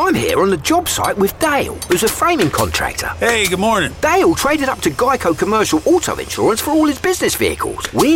I'm here on the job site with Dale, who's a framing contractor. Hey, good morning. Dale traded up to Geico Commercial Auto Insurance for all his business vehicles. We